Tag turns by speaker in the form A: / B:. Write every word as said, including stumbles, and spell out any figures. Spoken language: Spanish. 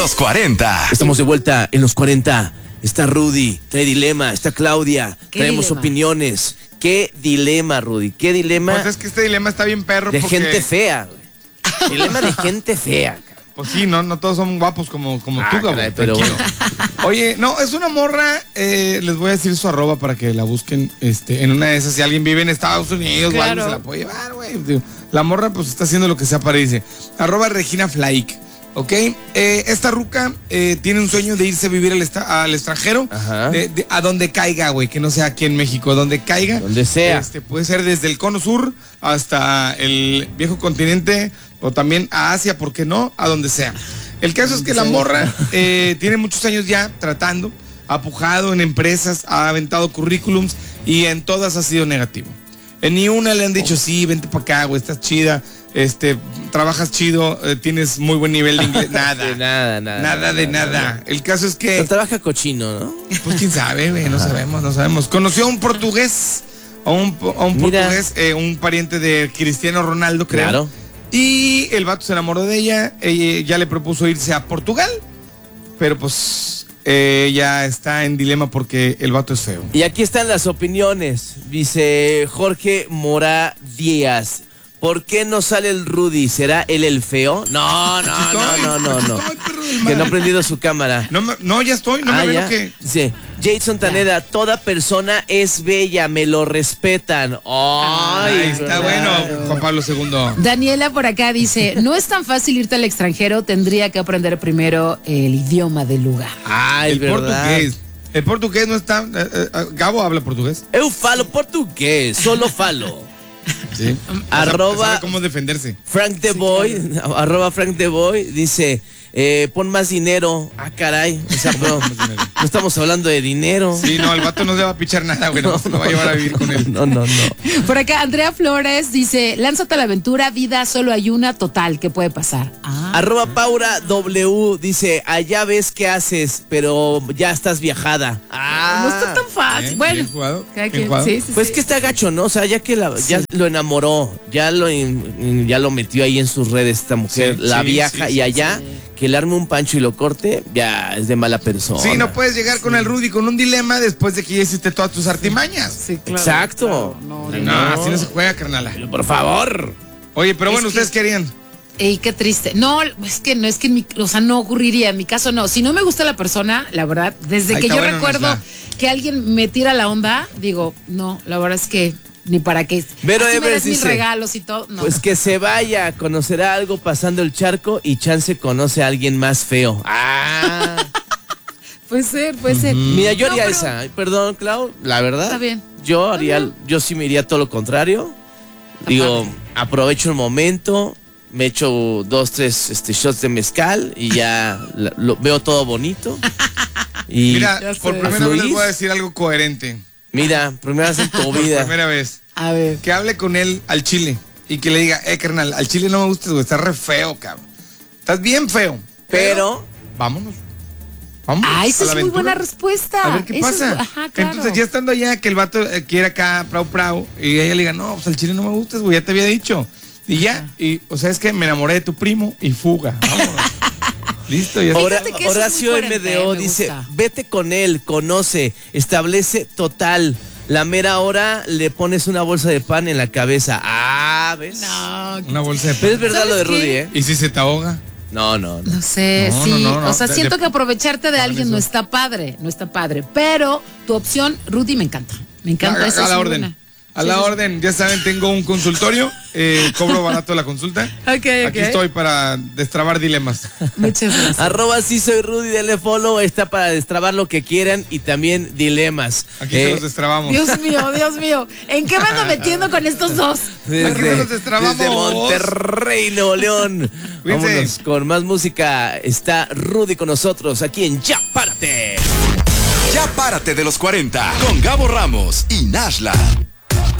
A: Los cuarenta.
B: Estamos de vuelta en los cuarenta. Está Rudy, trae dilema, está Claudia, traemos
C: dilema?
B: opiniones. ¿Qué dilema, Rudy? ¿Qué dilema?
D: Pues es que este dilema está bien perro
B: de
D: porque...
B: gente fea, güey. Dilema de gente fea.
D: Pues sí, no, no todos son guapos como, como
B: Ah,
D: tú, Gabo.
B: caray, pero
D: Tranquilo. Oye, no, es una morra, eh, les voy a decir su arroba para que la busquen este, en una de esas. Si alguien vive en Estados Unidos,
C: Claro.
D: o algo, se la puede llevar, güey. Digo, la morra pues está haciendo lo que sea para irse. Arroba Regina Flaik. ¿Ok? Eh, esta ruca eh, tiene un sueño de irse a vivir al, esta- al extranjero,
B: Ajá.
D: de- de- a donde caiga, güey, que no sea aquí en México, donde caiga.
B: Donde sea.
D: Este, puede ser desde el cono sur hasta el viejo continente o también a Asia, ¿por qué no? A donde sea. El caso es que la morra eh, tiene muchos años ya tratando, ha pujado en empresas, ha aventado currículums y en todas ha sido negativo. En ni una le han dicho, sí, vente para acá, güey, estás chida, este, trabajas chido, eh, tienes muy buen nivel de inglés. Nada,
B: De nada, nada.
D: nada de nada. El caso es que,
B: Pero trabaja cochino, ¿no?
D: pues quién sabe, güey, no sabemos, no sabemos. Conoció a un portugués, a un, a un
B: Mira.
D: portugués, eh, un pariente de Cristiano Ronaldo, creo.
B: Claro.
D: Y el vato se enamoró de ella, ella ya le propuso irse a Portugal, pero pues eh, ella está en dilema porque el vato es feo.
B: Y aquí están las opiniones. Dice Jorge Mora Díaz. ¿Por qué no sale el Rudy? ¿Será él el feo? No, no, no, no, no, no.
D: Ay, perro del
B: Que
D: mal.
B: no ha prendido su cámara.
D: No, me- no, ya estoy, no
B: Ah,
D: me veo
B: ya.
D: que...
B: Dice Jason Taneda, toda persona es bella, me lo respetan. Ay,
D: Ahí está
B: ¿verdad?
D: bueno, Juan Pablo segundo.
C: Daniela por acá dice, no es tan fácil irte al extranjero, tendría que aprender primero el idioma del lugar.
B: Ay,
D: El
B: ¿verdad?
D: portugués. El portugués no está... eh, eh, Gabo habla portugués.
B: Eu falo portugués, solo falo.
D: Sí.
B: Arroba-
D: Sabe cómo defenderse.
B: Frank the Boy, arroba Frank the Boy, dice, eh, pon más dinero. Ah, caray. O sea, pero no estamos hablando de dinero.
D: Sí, no, el vato no se va a pichar nada, güey, no, se lo va a llevar a vivir con él.
B: No, no, no.
C: Por acá Andrea Flores dice, lánzate a la aventura, vida solo hay una, total, ¿qué puede pasar? Ah,
B: Arroba Paura W dice, allá ves qué haces, pero ya estás viajada. Ah,
C: no está tan fácil.
D: Bien,
C: bueno,
D: bien jugado,
C: cada
D: bien
C: quien-
D: jugado.
C: sí, sí,
B: Pues
C: sí.
B: que está gacho, ¿no? O sea, ya que la, ya lo enamoró, ya lo, in- ya lo metió ahí en sus redes esta mujer,
D: Sí,
B: la
D: sí,
B: viaja
D: sí,
B: y
D: sí,
B: allá, que le arme un pancho y lo corte, ya es de mala persona.
D: Sí, no puedes llegar con el Rudy con un dilema después de que ya hiciste todas tus artimañas.
C: Sí, claro,
B: Exacto.
C: claro, no,
D: No,
C: no.
D: así no se juega, carnala.
B: Por favor.
D: Oye, pero
C: Es
D: bueno,
C: que-
D: ¿ustedes qué harían?
C: Ey, qué triste. No, es que no, es que en mi, o sea, no ocurriría. En mi caso no. Si no me gusta la persona, la verdad, desde
D: Ahí
C: que
D: está
C: yo
D: bueno,
C: recuerdo
D: Nasla.
C: que alguien me tira la onda, digo, no, la verdad es que ni para qué.
B: Vero
C: Así me
B: Evers
C: des mis
B: dice,
C: regalos y todo. No.
B: Pues que se vaya, conocerá algo pasando el charco y chance conoce a alguien más feo. Ah.
C: Puede ser, puede ser.
B: Mira, yo
C: No,
B: haría
C: pero-
B: esa. Ay, Perdón, Clau, la verdad.
C: Está bien.
B: Yo haría, yo sí me iría todo lo contrario. Digo, aprovecho el momento, me echo dos, tres este, shots de mezcal y ya la- lo, veo todo bonito. Y
D: Mira,
C: Ya sé.
D: por primera vez les voy a decir algo coherente.
B: mira, primera vez en tu
D: Por
B: vida.
D: primera vez.
C: A ver.
D: Que hable con él al chile y que le diga, eh, carnal, al chile no me gustas, güey, estás re feo, cabrón. Estás bien feo.
B: Pero,
D: Vámonos. Vámonos.
C: Ah, esa
D: a la
C: es muy
D: aventura.
C: buena respuesta.
D: A ver qué
C: Eso es-
D: pasa.
C: ajá, claro.
D: Entonces, ya estando allá, que el vato eh, quiera acá, prau, prau, y ella le diga, no, pues al chile no me gustas, güey, ya te había dicho. Y ya, y, o sea, es que me enamoré de tu primo y fuga. Vámonos. Listo, ya está.
B: Hora-
C: Fíjate que eso es
B: Horacio
C: muy coherente,
B: M D O
C: me
B: dice,
C: gusta.
B: vete con él, conoce, establece total. La mera hora le pones una bolsa de pan en la cabeza. Ah, ¿ves?
C: No,
D: Una bolsa de
B: Pero es
D: pan.
B: verdad lo de
C: ¿Sabes
B: Rudy,
C: qué?
B: ¿eh?
D: ¿Y si se te ahoga?
B: No, no, no.
C: no sé,
D: No,
C: sí.
D: no, no, no.
C: O sea,
D: De-
C: siento
D: de-
C: que aprovecharte de
D: no,
C: alguien
D: eso.
C: no está padre, no está padre. Pero tu opción, Rudy, me encanta. Me encanta
D: a,
C: esa.
D: a
C: es
D: la
C: muy
D: orden.
C: buena.
D: A
C: Sí,
D: la
C: sí, sí.
D: orden, ya saben, tengo un consultorio, eh, cobro barato la consulta.
C: Ok, ok.
D: Aquí estoy para destrabar dilemas.
C: Muchas gracias.
B: Arroba sí soy Rudy, denle follow, está para destrabar lo que quieran y también dilemas.
D: Aquí
B: Eh,
D: se los destrabamos.
C: Dios mío, Dios mío. ¿En qué me ando metiendo con estos dos?
D: Aquí se los destrabamos.
B: desde Monterrey, Nuevo León.
D: Cuídense.
B: Vámonos con más música. Está Rudy con nosotros aquí en Ya Párate.
A: Ya párate de los cuarenta con Gabo Ramos y Nashla.